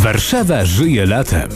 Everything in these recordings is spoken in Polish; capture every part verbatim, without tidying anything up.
Warszawa żyje latem.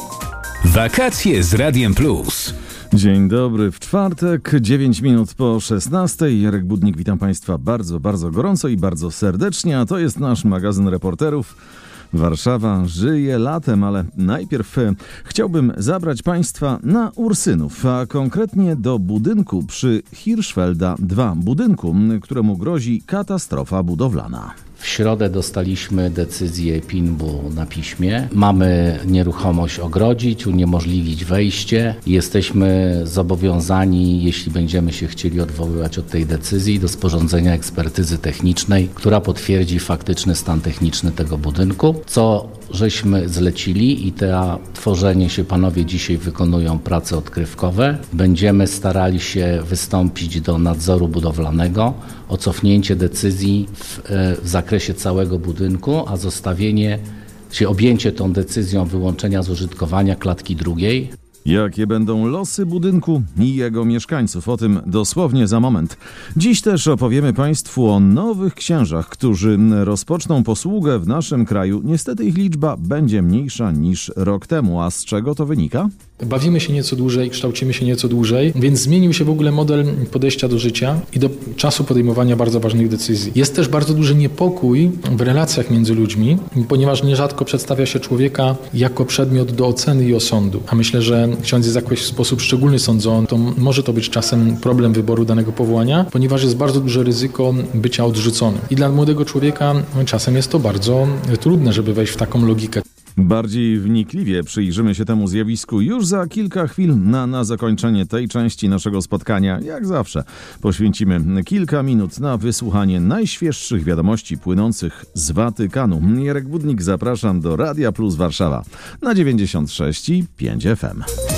Wakacje z Radiem Plus. Dzień dobry, w czwartek, dziewięć minut po szesnastej. Jarek Budnik, witam Państwa bardzo, bardzo gorąco i bardzo serdecznie, a to jest nasz magazyn reporterów. Warszawa żyje latem, ale najpierw chciałbym zabrać Państwa na Ursynów, a konkretnie do budynku przy Hirschfelda dwa, budynku, któremu grozi katastrofa budowlana. W środę dostaliśmy decyzję P I N B-u na piśmie. Mamy nieruchomość ogrodzić, uniemożliwić wejście. Jesteśmy zobowiązani, jeśli będziemy się chcieli odwoływać od tej decyzji, do sporządzenia ekspertyzy technicznej, która potwierdzi faktyczny stan techniczny tego budynku, co żeśmy zlecili i to tworzenie się panowie dzisiaj wykonują prace odkrywkowe. Będziemy starali się wystąpić do nadzoru budowlanego o cofnięcie decyzji w, w zakresie całego budynku, a zostawienie, czy objęcie tą decyzją wyłączenia z użytkowania klatki drugiej. Jakie będą losy budynku i jego mieszkańców? O tym dosłownie za moment. Dziś też opowiemy Państwu o nowych księżach, którzy rozpoczną posługę w naszym kraju. Niestety ich liczba będzie mniejsza niż rok temu. A z czego to wynika? Bawimy się nieco dłużej, kształcimy się nieco dłużej, więc zmienił się w ogóle model podejścia do życia i do czasu podejmowania bardzo ważnych decyzji. Jest też bardzo duży niepokój w relacjach między ludźmi, ponieważ nierzadko przedstawia się człowieka jako przedmiot do oceny i osądu. A myślę, że ksiądz jest jakoś w sposób szczególny sądzony, to może to być czasem problem wyboru danego powołania, ponieważ jest bardzo duże ryzyko bycia odrzuconym. I dla młodego człowieka czasem jest to bardzo trudne, żeby wejść w taką logikę. Bardziej wnikliwie przyjrzymy się temu zjawisku już za kilka chwil. Na, na zakończenie tej części naszego spotkania, jak zawsze, poświęcimy kilka minut na wysłuchanie najświeższych wiadomości płynących z Watykanu. Jarek Budnik, zapraszam do Radia Plus Warszawa na dziewięćdziesiąt sześć i pięć F M.